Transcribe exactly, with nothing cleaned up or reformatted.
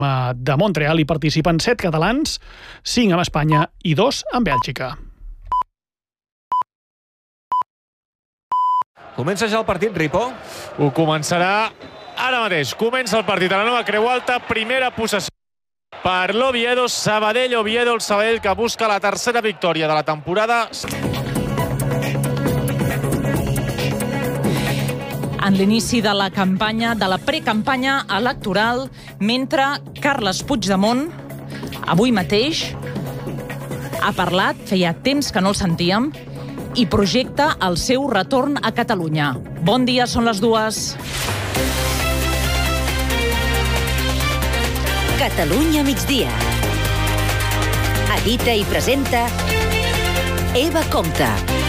de Montreal hi participen set catalans, cinc amb Espanya i dos amb Bèlgica. Comença ja el partit, Ripo? Ho començarà ara mateix. Comença el partit a la nova Creu Alta, primera possessió per l'Oviedo, Sabadell-Oviedo, el Sabadell que busca la tercera victòria de la temporada. En l'inici de la campanya, de la precampanya electoral, mentre Carles Puigdemont, avui mateix, ha parlat, feia temps que no el sentíem, i projecta el seu retorn a Catalunya. Bon dia, són les dues. Catalunya migdia. Edita i presenta Eva Compte.